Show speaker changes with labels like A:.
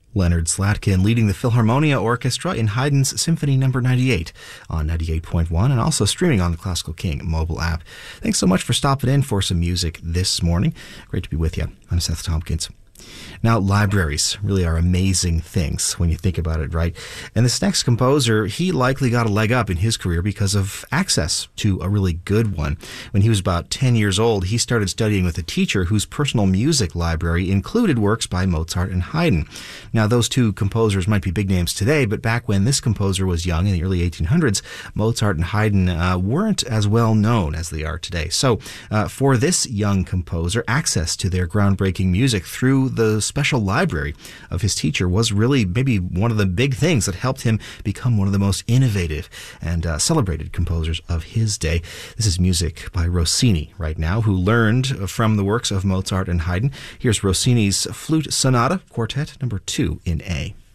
A: Leonard Slatkin leading the Philharmonia Orchestra in Haydn's Symphony No. 98 on 98.1 and also streaming on the Classical King mobile app. Thanks so much for stopping in for some music this morning. Great to be with you. I'm Seth Tompkins. Now, libraries really are amazing things when you think about it, right? And this next composer, he likely got a leg up in his career because of access to a really good one. When he was about 10 years old, he started studying with a teacher whose personal music library included works by Mozart and Haydn. Now, those two composers might be big names today, but back when this composer was young in the early 1800s, Mozart and Haydn weren't as well known as they are today. So, for this young composer, access to their groundbreaking music through the special library of his teacher was really maybe one of the big things that helped him become one of the most innovative and celebrated composers of his day. This is music by Rossini right now, who learned from the works of Mozart and Haydn. Here's Rossini's Flute Sonata, Quartet number 2 in A.